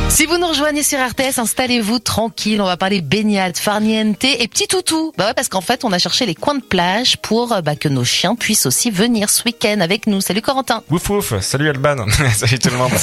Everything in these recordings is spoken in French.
Si vous nous rejoignez sur RTS, installez-vous tranquille, on va parler baignade, farniente et petit toutou. Bah ouais, parce qu'en fait, on a cherché les coins de plage pour que nos chiens puissent aussi venir ce week-end avec nous. Salut Corentin. Ouf ouf, salut Alban, salut tout le monde.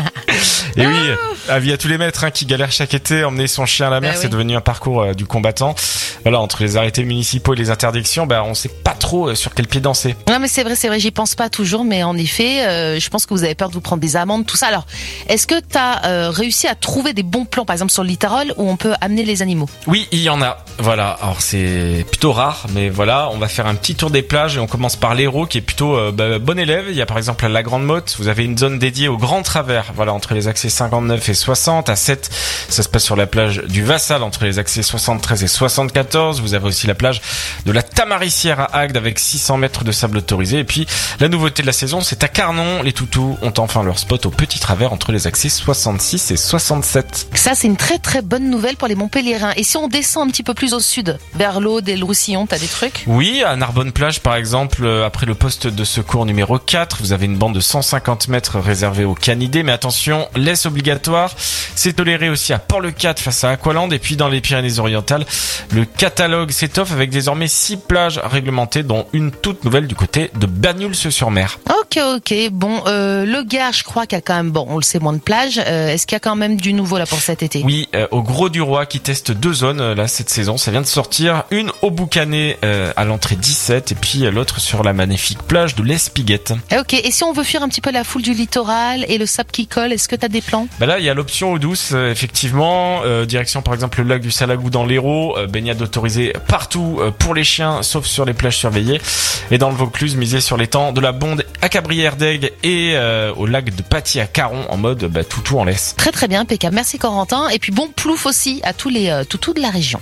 Et oui, avis à tous les maîtres qui galèrent chaque été, emmener son chien à la mer, c'est devenu un parcours du combattant. Voilà, entre les arrêtés municipaux et les interdictions, on sait pas trop sur quel pied danser. Non mais c'est vrai, j'y pense pas toujours, mais en effet, je pense que vous avez peur de vous prendre des amendes, tout ça. Alors, est-ce que t'as réussi à trouver des bons plans, par exemple sur le littoral, où on peut amener les animaux? Oui, il y en a. Voilà, alors c'est plutôt rare, mais voilà, on va faire un petit tour des plages et on commence par l'Hérault qui est plutôt bon élève. Il y a par exemple à la Grande Motte, vous avez une zone dédiée au grand travers, voilà, entre les accès 59 et 60. À 7, ça se passe sur la plage du Vassal entre les accès 73 et 74. Vous avez aussi la plage de la Tamarissière à Agde avec 600 mètres de sable autorisé. Et puis, la nouveauté de la saison, c'est à Carnon. Les toutous ont enfin leur spot au petit travers entre les accès 66 et 67. Ça, c'est une très très bonne nouvelle pour les Montpelliérains. Et si on descend un petit peu plus au sud, vers l'Aude et le Roussillon, t'as des trucs? Oui, à Narbonne-Plage par exemple, après le poste de secours numéro 4, vous avez une bande de 150 mètres réservée aux canidés. Mais attention, laisse obligatoire. C'est toléré aussi à Port-le-Cat face à Aqualand. Et puis dans les Pyrénées-Orientales, le catalogue s'étoffe avec désormais 6 plages réglementées, dont une toute nouvelle du côté de Bagnols-sur-Mer. Ok. Bon, le Gard, je crois qu'il y a quand même, on le sait, moins de plages. Est-ce qu'il y a quand même du nouveau là pour cet été? Oui, au Gros du Roi qui teste 2 zones là cette saison. Ça vient de sortir. Une au Boucanet à l'entrée 17 et puis l'autre sur la magnifique plage de l'Espiguette. Ok, et si on veut fuir un petit peu la foule du littoral et le sable qui colle, est-ce que t'as des plans? Là, il y a l'option eau douce, effectivement. Direction par exemple le lac du Salagou dans l'Hérault. Baignade autorisée partout pour les chiens, sauf sur les plages surveillées. Et dans le Vaucluse, misé sur l'étang de la Bonde à Cabrières d'Aigues et au lac de Paty à Caron en mode toutou en laisse. Très très bien, impeccable. Merci Corentin. Et puis bon plouf aussi à tous les toutous de la région.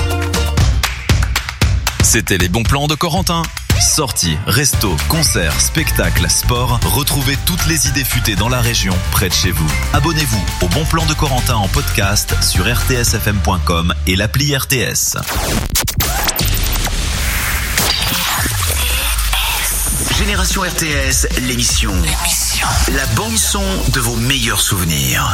C'était les bons plans de Corentin. Sorties, restos, concerts, spectacles, sport. Retrouvez toutes les idées futées dans la région, près de chez vous. Abonnez-vous au Bon Plan de Corentin en podcast sur rtsfm.com et l'appli RTS. Génération RTS, l'émission. La bande son de vos meilleurs souvenirs.